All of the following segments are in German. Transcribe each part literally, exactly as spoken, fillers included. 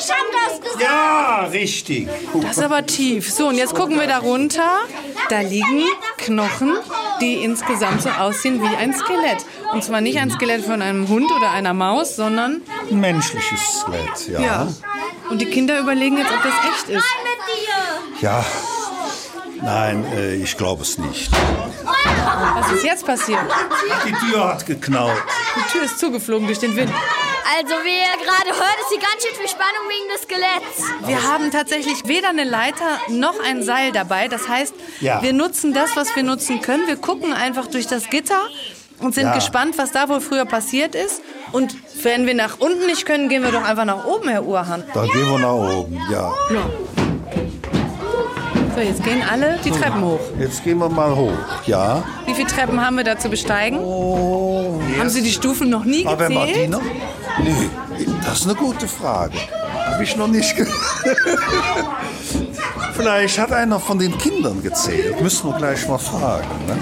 Ich hab das gesagt. Ja, richtig. Das ist aber tief. So, und jetzt gucken wir da runter. Da liegen Knochen, die insgesamt so aussehen wie ein Skelett. Und zwar nicht ein Skelett von einem Hund oder einer Maus, sondern... Ein menschliches Skelett, ja. Ja. Und die Kinder überlegen jetzt, ob das echt ist. Ja, nein, äh, ich glaube es nicht. Was ist jetzt passiert? Die Tür hat geknallt. Die Tür ist zugeflogen durch den Wind. Also wie ihr gerade hört, ist hier ganz schön viel Spannung wegen des Skeletts. Wir haben tatsächlich weder eine Leiter noch ein Seil dabei. Das heißt, Ja. wir nutzen das, was wir nutzen können. Wir gucken einfach durch das Gitter und sind Ja. gespannt, was da wohl früher passiert ist. Und wenn wir nach unten nicht können, gehen wir doch einfach nach oben, Herr Urhan. Dann gehen wir nach oben, ja. So, jetzt gehen alle die Treppen hoch. Jetzt gehen wir mal hoch, ja. Wie viele Treppen haben wir da zu besteigen? Oh, Haben Sie die Stufen noch nie aber gezählt? Martina? Nee, das ist eine gute Frage. Habe ich noch nicht ge Vielleicht hat einer von den Kindern gezählt. Müssen wir gleich mal fragen, ne?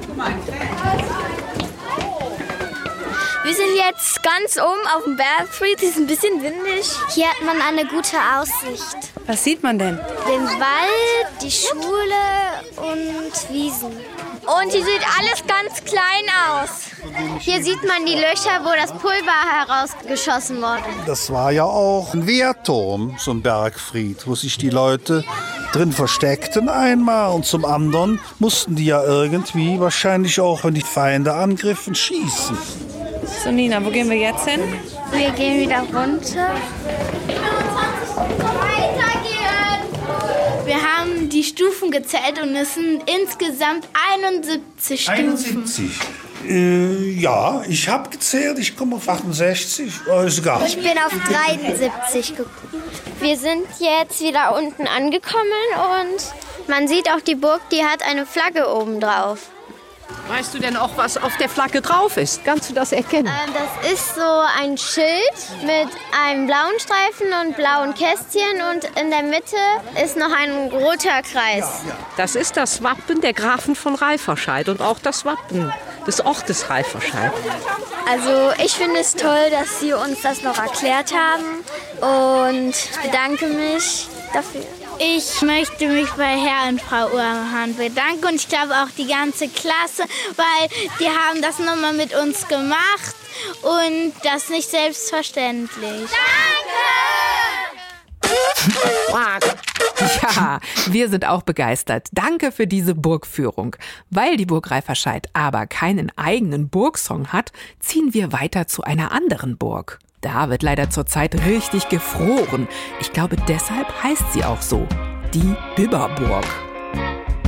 Wir sind jetzt ganz oben auf dem Bergfried. Es ist ein bisschen windig. Hier hat man eine gute Aussicht. Was sieht man denn? Den Wald, die Schule und Wiesen. Und hier sieht alles ganz klein aus. Hier sieht man die Löcher, wo das Pulver herausgeschossen wurde. Das war ja auch ein Wehrturm, so ein Bergfried, wo sich die Leute drin versteckten einmal. Und zum anderen mussten die ja irgendwie wahrscheinlich auch, wenn die Feinde angriffen, schießen. So, Nina, wo gehen wir jetzt hin? Wir gehen wieder runter. Wir haben die Stufen gezählt und es sind insgesamt einundsiebzig Stufen. einundsiebzig? Äh, ja, ich habe gezählt, ich komme auf achtundsechzig. Oh, ist egal. Ich bin auf dreiundsiebzig gekommen. Wir sind jetzt wieder unten angekommen und man sieht auch die Burg, die hat eine Flagge oben drauf. Weißt du denn auch, was auf der Flagge drauf ist? Kannst du das erkennen? Ähm, das ist so ein Schild mit einem blauen Streifen und blauen Kästchen und in der Mitte ist noch ein roter Kreis. Das ist das Wappen der Grafen von Reiferscheid und auch das Wappen des Ortes Reiferscheid. Also ich finde es toll, dass Sie uns das noch erklärt haben und ich bedanke mich dafür. Ich möchte mich bei Herr und Frau Urhan bedanken und ich glaube auch die ganze Klasse, weil die haben das nochmal mit uns gemacht und das ist nicht selbstverständlich. Danke! Ja, wir sind auch begeistert. Danke für diese Burgführung. Weil die Burg Reiferscheid aber keinen eigenen Burgsong hat, ziehen wir weiter zu einer anderen Burg. Da wird leider zurzeit richtig gefroren. Ich glaube, deshalb heißt sie auch so. Die Bibberburg.